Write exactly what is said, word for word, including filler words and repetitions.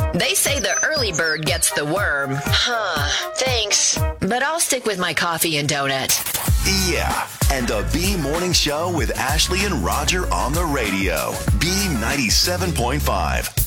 They say the early bird gets the worm. Huh, thanks. But I'll stick with my coffee and donut. Yeah, and the B Morning Show with Ashley and Roger on the radio. B ninety-seven point five.